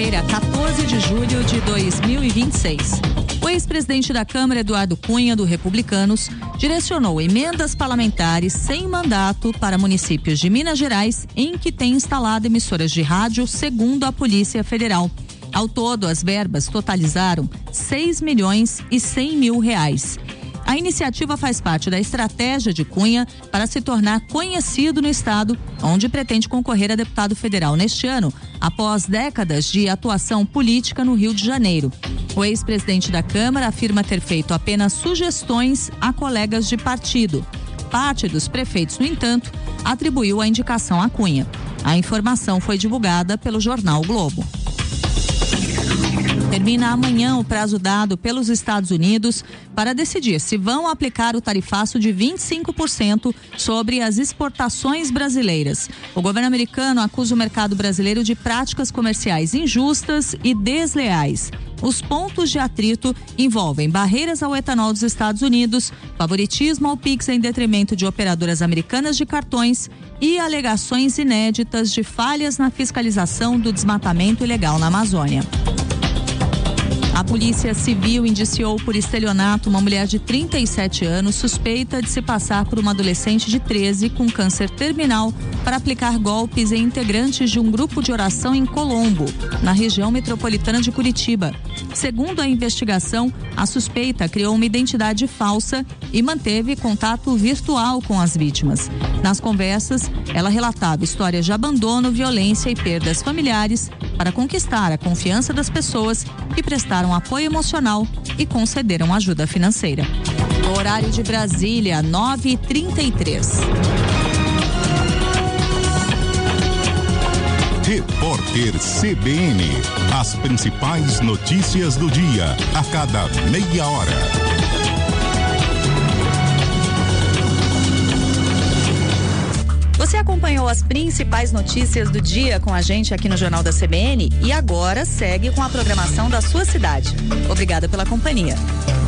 quinta-feira, 14 de julho de 2026. O ex-presidente da Câmara, Eduardo Cunha, do Republicanos, direcionou emendas parlamentares sem mandato para municípios de Minas Gerais em que tem instalado emissoras de rádio, segundo a Polícia Federal. Ao todo, as verbas totalizaram R$6.100.000. A iniciativa faz parte da estratégia de Cunha para se tornar conhecido no estado, onde pretende concorrer a deputado federal neste ano, após décadas de atuação política no Rio de Janeiro. O ex-presidente da Câmara afirma ter feito apenas sugestões a colegas de partido. Parte dos prefeitos, no entanto, atribuiu a indicação a Cunha. A informação foi divulgada pelo jornal O Globo. Termina amanhã o prazo dado pelos Estados Unidos para decidir se vão aplicar o tarifaço de 25% sobre as exportações brasileiras. O governo americano acusa o mercado brasileiro de práticas comerciais injustas e desleais. Os pontos de atrito envolvem barreiras ao etanol dos Estados Unidos, favoritismo ao Pix em detrimento de operadoras americanas de cartões e alegações inéditas de falhas na fiscalização do desmatamento ilegal na Amazônia. A Polícia Civil indiciou por estelionato uma mulher de 37 anos suspeita de se passar por uma adolescente de 13 com câncer terminal para aplicar golpes em integrantes de um grupo de oração em Colombo, na região metropolitana de Curitiba. Segundo a investigação, a suspeita criou uma identidade falsa e manteve contato virtual com as vítimas. Nas conversas, ela relatava histórias de abandono, violência e perdas familiares para conquistar a confiança das pessoas que prestaram apoio emocional e concederam ajuda financeira. O horário de Brasília, 9h33. Repórter CBN. As principais notícias do dia, a cada meia hora. Você acompanhou as principais notícias do dia com a gente aqui no Jornal da CBN e agora segue com a programação da sua cidade. Obrigada pela companhia.